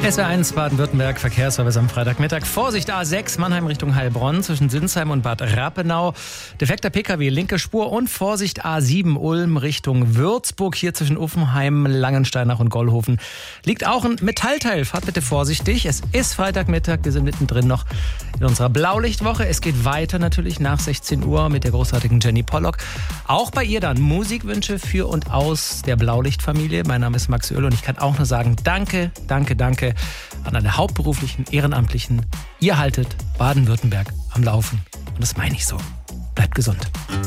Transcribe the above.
SR1 Baden-Württemberg, Verkehrsservice am Freitagmittag. Vorsicht A6, Mannheim Richtung Heilbronn zwischen Sinsheim und Bad Rappenau. Defekter PKW, linke Spur und Vorsicht A7 Ulm Richtung Würzburg. Hier zwischen Uffenheim, Langensteinach und Gollhofen liegt auch ein Metallteil. Fahrt bitte vorsichtig. Es ist Freitagmittag, wir sind mittendrin noch in unserer Blaulichtwoche. Es geht weiter natürlich nach 16 Uhr mit der großartigen Jenny Pollock. Auch bei ihr dann Musikwünsche für und aus der Blaulichtfamilie. Mein Name ist Max Öl und ich kann auch nur sagen, danke an alle hauptberuflichen Ehrenamtlichen. Ihr haltet Baden-Württemberg am Laufen. Und das meine ich so. Bleibt gesund.